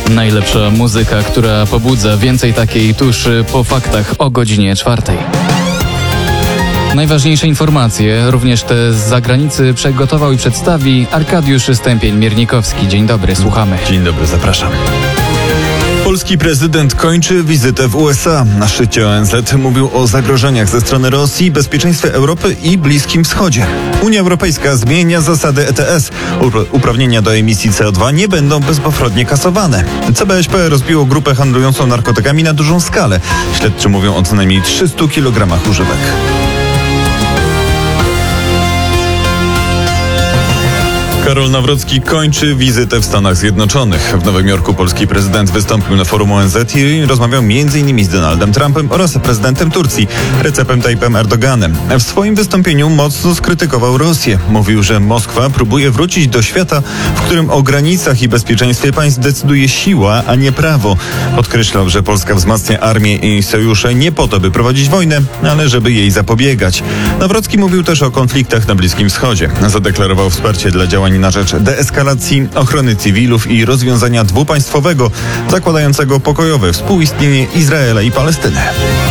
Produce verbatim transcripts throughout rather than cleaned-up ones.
Najlepsza muzyka, która pobudza, więcej takiej tuż po faktach o godzinie czwartej. Najważniejsze informacje, również te z zagranicy, przygotował i przedstawi Arkadiusz Stępień-Miernikowski. Dzień dobry, słuchamy. Dzień dobry, zapraszam. Polski prezydent kończy wizytę w U S A. Na szczycie O N Z mówił o zagrożeniach ze strony Rosji, bezpieczeństwie Europy i Bliskim Wschodzie. Unia Europejska zmienia zasady E T S. Uprawnienia do emisji C O dwa nie będą bezpowrotnie kasowane. C B S P rozbiło grupę handlującą narkotykami na dużą skalę. Śledczy mówią o co najmniej trzystu kilogramach używek. Karol Nawrocki kończy wizytę w Stanach Zjednoczonych. W Nowym Jorku polski prezydent wystąpił na forum O N Z i rozmawiał między innymi z Donaldem Trumpem oraz prezydentem Turcji, Recepem Tayyipem Erdoganem. W swoim wystąpieniu mocno skrytykował Rosję. Mówił, że Moskwa próbuje wrócić do świata, w którym o granicach i bezpieczeństwie państw decyduje siła, a nie prawo. Podkreślał, że Polska wzmacnia armię i sojusze nie po to, by prowadzić wojnę, ale żeby jej zapobiegać. Nawrocki mówił też o konfliktach na Bliskim Wschodzie. Zadeklarował wsparcie dla działań na rzecz deeskalacji, ochrony cywilów i rozwiązania dwupaństwowego, zakładającego pokojowe współistnienie Izraela i Palestyny.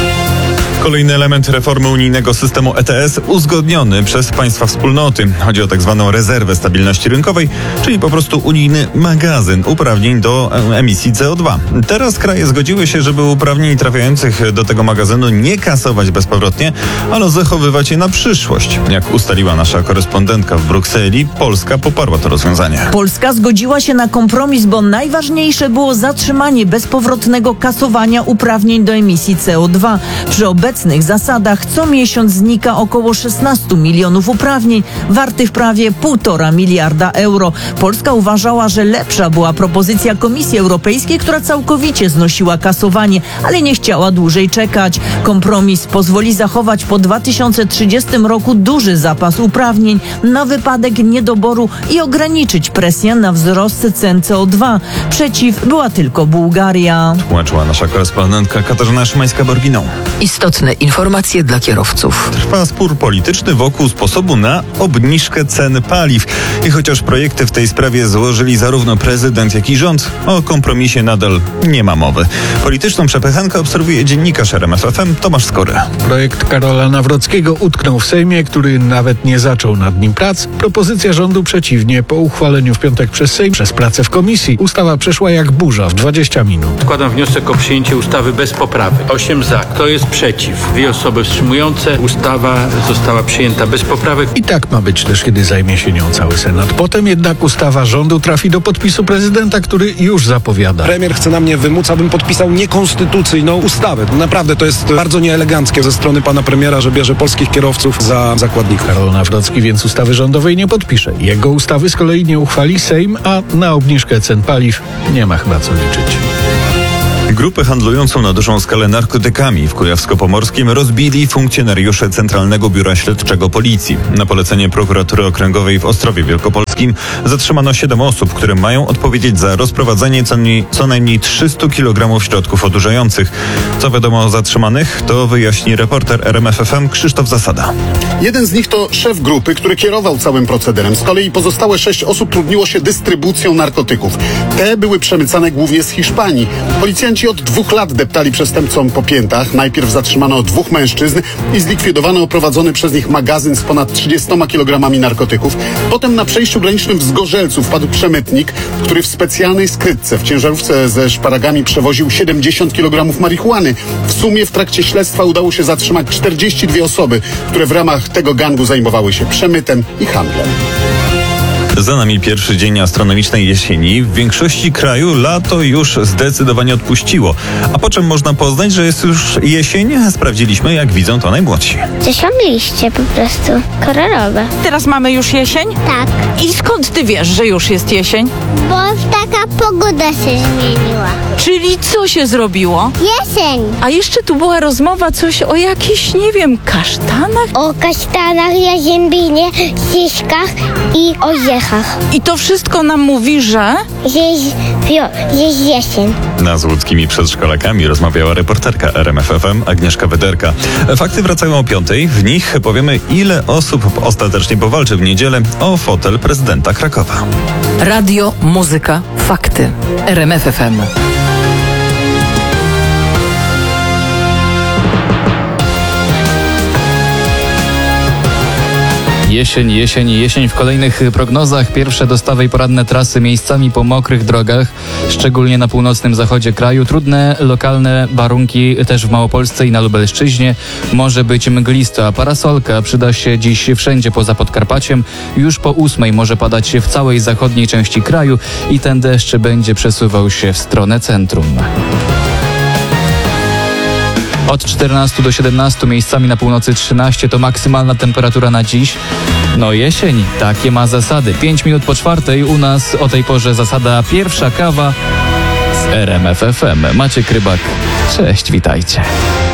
Kolejny element reformy unijnego systemu E T S uzgodniony przez państwa wspólnoty. Chodzi o tak zwaną rezerwę stabilności rynkowej, czyli po prostu unijny magazyn uprawnień do emisji C O dwa. Teraz kraje zgodziły się, żeby uprawnień trafiających do tego magazynu nie kasować bezpowrotnie, ale zachowywać je na przyszłość. Jak ustaliła nasza korespondentka w Brukseli, Polska poparła to rozwiązanie. Polska zgodziła się na kompromis, bo najważniejsze było zatrzymanie bezpowrotnego kasowania uprawnień do emisji C O dwa. Przy obecnych zasadach co miesiąc znika około szesnaście milionów uprawnień, wartych prawie półtora miliarda euro. Polska uważała, że lepsza była propozycja Komisji Europejskiej, która całkowicie znosiła kasowanie, ale nie chciała dłużej czekać. Kompromis pozwoli zachować po dwa tysiące trzydziestym roku duży zapas uprawnień na wypadek niedoboru i ograniczyć presję na wzrost cen C O dwa. Przeciw była tylko Bułgaria. Tłumaczyła nasza korespondentka Katarzyna Szymańska-Borginą. Istotne informacje dla kierowców. Trwa spór polityczny wokół sposobu na obniżkę cen paliw. I chociaż projekty w tej sprawie złożyli zarówno prezydent, jak i rząd, o kompromisie nadal nie ma mowy. Polityczną przepychankę obserwuje dziennikarz R M F F M Tomasz Skory. Projekt Karola Nawrockiego utknął w Sejmie, który nawet nie zaczął nad nim prac. Propozycja rządu przeciwnie. Po uchwaleniu w piątek przez Sejm, przez pracę w komisji, ustawa przeszła jak burza w dwadzieścia minut. Składam wniosek o przyjęcie ustawy bez poprawek. osiem za. Kto jest przeciw? Dwie osoby wstrzymujące. Ustawa została przyjęta bez poprawek. I tak ma być też, kiedy zajmie się nią cały Senat. Potem jednak ustawa rządu trafi do podpisu prezydenta, który już zapowiada. Premier chce na mnie wymuc, abym podpisał niekonstytucyjną ustawę. Naprawdę to jest bardzo nieeleganckie ze strony pana premiera, że bierze polskich kierowców za zakładników. Karol Nawrocki więc ustawy rządowej nie podpisze. Jego ustawy z kolei nie uchwali Sejm, a na obniżkę cen paliw nie ma chyba co liczyć. Grupę handlującą na dużą skalę narkotykami w Kujawsko-Pomorskim rozbili funkcjonariusze Centralnego Biura Śledczego Policji. Na polecenie prokuratury okręgowej w Ostrowie Wielkopolskim zatrzymano siedem osób, które mają odpowiedzieć za rozprowadzenie co, nie, co najmniej trzystu kilogramów środków odurzających. Co wiadomo o zatrzymanych, to wyjaśni reporter R M F F M Krzysztof Zasada. Jeden z nich to szef grupy, który kierował całym procederem. Z kolei pozostałe sześć osób trudniło się dystrybucją narkotyków. Te były przemycane głównie z Hiszpanii. Policjanci od dwóch lat deptali przestępcom po piętach. Najpierw zatrzymano dwóch mężczyzn i zlikwidowano oprowadzony przez nich magazyn z ponad trzydziestoma kilogramami narkotyków. Potem na przejściu granicznym w Zgorzelcu wpadł przemytnik, który w specjalnej skrytce w ciężarówce ze szparagami przewoził siedemdziesiąt kilogramów marihuany. W sumie w trakcie śledztwa udało się zatrzymać czterdzieści dwie osoby, które w ramach tego gangu zajmowały się przemytem i handlem. Za nami pierwszy dzień astronomicznej jesieni. W większości kraju lato już zdecydowanie odpuściło. A po czym można poznać, że jest już jesień? Sprawdziliśmy, jak widzą to najmłodsi. To są liście po prostu kolorowe. Teraz mamy już jesień? Tak. I skąd ty wiesz, że już jest jesień? Bo taka pogoda się zmieniła. Czyli co się zrobiło? Jesień. A jeszcze tu była rozmowa coś o jakichś, nie wiem, kasztanach? O kasztanach, jaziębinie, ciszkach i orzechach. I to wszystko nam mówi, że? Że, Wio, jest jesień. Na z łódzkimi przedszkolakami rozmawiała reporterka R M F F M Agnieszka Wyderka. Fakty wracają o piątej. W nich powiemy, ile osób ostatecznie powalczy w niedzielę o fotel prezydenta Krakowa. Radio, muzyka, fakty. R M F F M. Jesień, jesień, jesień w kolejnych prognozach. Pierwsze dostawy i poranne trasy miejscami po mokrych drogach, szczególnie na północnym zachodzie kraju. Trudne lokalne warunki też w Małopolsce i na Lubelszczyźnie. Może być mglisto, a parasolka przyda się dziś wszędzie poza Podkarpaciem. Już po ósmej może padać w całej zachodniej części kraju i ten deszcz będzie przesuwał się w stronę centrum. Od czternastu do siedemnastu, miejscami na północy trzynaście to maksymalna temperatura na dziś. No jesień, takie ma zasady. Pięć minut po czwartej u nas o tej porze zasada pierwsza kawa z R M F F M. Maciek Rybak, cześć, witajcie.